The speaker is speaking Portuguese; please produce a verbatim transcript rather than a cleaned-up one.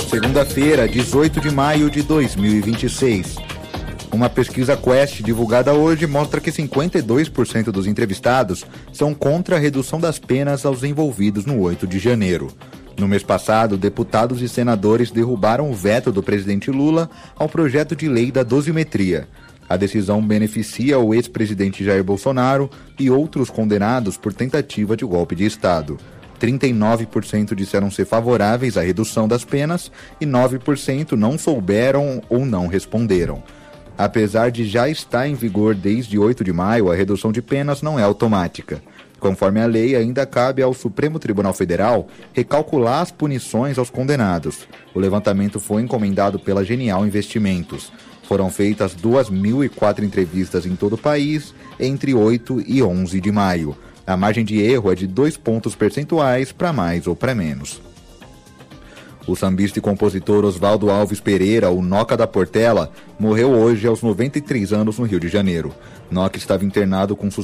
Segunda-feira, dezoito de maio de dois mil e vinte e seis. Uma pesquisa Quest divulgada hoje mostra que cinquenta e dois por cento dos entrevistados são contra a redução das penas aos envolvidos no oito de janeiro. No mês passado, deputados e senadores derrubaram o veto do presidente Lula ao projeto de lei da dosimetria. A decisão beneficia o ex-presidente Jair Bolsonaro e outros condenados por tentativa de golpe de Estado. trinta e nove por cento disseram ser favoráveis à redução das penas e nove por cento não souberam ou não responderam. Apesar de já estar em vigor desde oito de maio, a redução de penas não é automática. Conforme a lei, ainda cabe ao Supremo Tribunal Federal recalcular as punições aos condenados. O levantamento foi encomendado pela Genial Investimentos. Foram feitas duas mil e quatro entrevistas em todo o país entre oito e onze de maio. A margem de erro é de dois pontos percentuais para mais ou para menos. O sambista e compositor Oswaldo Alves Pereira, o Noca da Portela, morreu hoje aos noventa e três anos no Rio de Janeiro. Noca estava internado com